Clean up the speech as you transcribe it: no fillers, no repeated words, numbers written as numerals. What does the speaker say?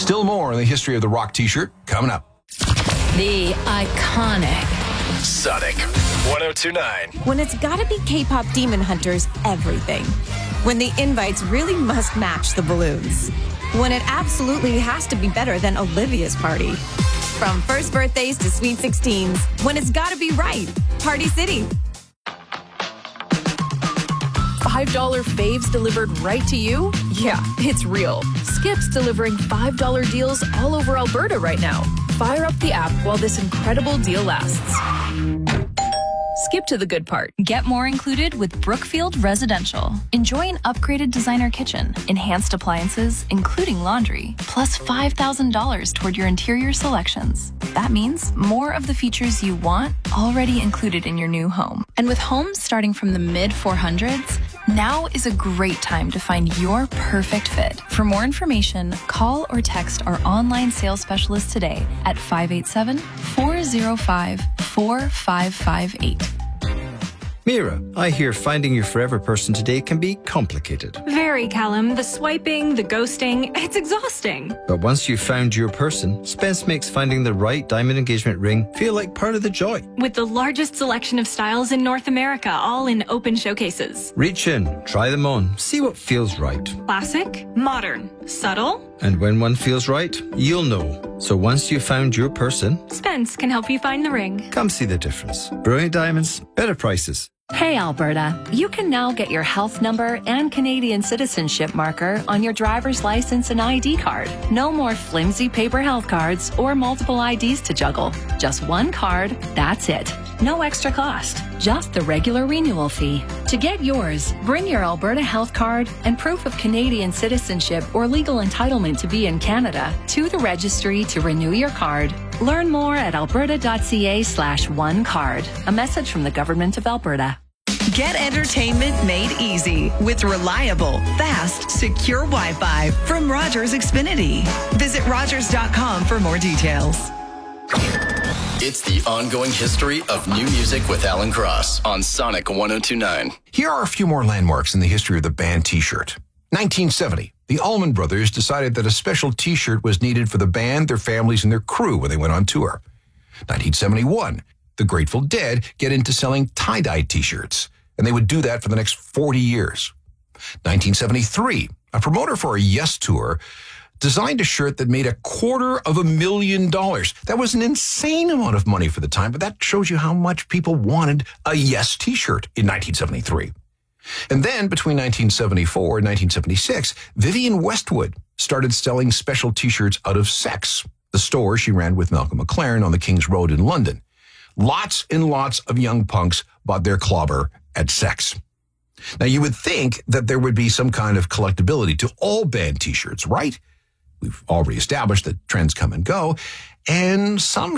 Still more in the history of the rock t-shirt coming up. The iconic Sonic 102.9. When it's gotta be K-pop Demon Hunters, everything. When the invites really must match the balloons. When it absolutely has to be better than Olivia's party. From first birthdays to sweet 16s, when it's gotta be right. Party City. $5 faves delivered right to you? Yeah, it's real. Skip's delivering $5 deals all over Alberta right now. Fire up the app while this incredible deal lasts. Skip to the good part. Get more included with Brookfield Residential. Enjoy an upgraded designer kitchen, enhanced appliances, including laundry, plus $5,000 toward your interior selections. That means more of the features you want already included in your new home. And with homes starting from the mid-400s, now is a great time to find your perfect fit. For more information, call or text our online sales specialist today at 587-405-4558. Mira, I hear finding your forever person today can be complicated. Very, Callum. The swiping, the ghosting, it's exhausting. But once you've found your person, Spence makes finding the right diamond engagement ring feel like part of the joy. With the largest selection of styles in North America, all in open showcases. Reach in, try them on, see what feels right. Classic, modern, subtle. And when one feels right, you'll know. So once you've found your person, Spence can help you find the ring. come see the difference. Brilliant Diamonds, better prices. Hey Alberta, you can now get your health number and Canadian citizenship marker on your driver's license and ID card. No more flimsy paper health cards or multiple IDs to juggle. Just one card, that's it. No extra cost, just the regular renewal fee. To get yours, bring your Alberta health card and proof of Canadian citizenship or legal entitlement to be in Canada to the registry to renew your card. Learn more at alberta.ca/onecard. A message from the Government of Alberta. Get entertainment made easy with reliable, fast, secure Wi-Fi from Rogers Xfinity. Visit Rogers.com for more details. It's the ongoing history of new music with Alan Cross on Sonic 102.9. Here are a few more landmarks in the history of the band t-shirt. 1970, the Allman Brothers decided that a special t-shirt was needed for the band, their families, and their crew when they went on tour. 1971, the Grateful Dead get into selling tie-dye t-shirts, and they would do that for the next 40 years. 1973, a promoter for a Yes tour designed a shirt that made $250,000. That was an insane amount of money for the time, but that shows you how much people wanted a Yes t-shirt in 1973. And then between 1974 and 1976, Vivienne Westwood started selling special t-shirts out of Sex, the store she ran with Malcolm McLaren on the King's Road in London. Lots and lots of young punks bought their clobber at Sex. Now, you would think that there would be some kind of collectability to all band t-shirts, right? We've already established that trends come and go, and some